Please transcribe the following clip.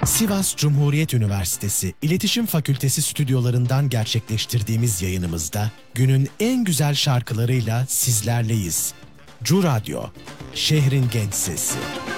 Sivas Cumhuriyet Üniversitesi İletişim Fakültesi stüdyolarından gerçekleştirdiğimiz yayınımızda günün en güzel şarkılarıyla sizlerleyiz. Cu Radyo, şehrin genç sesi.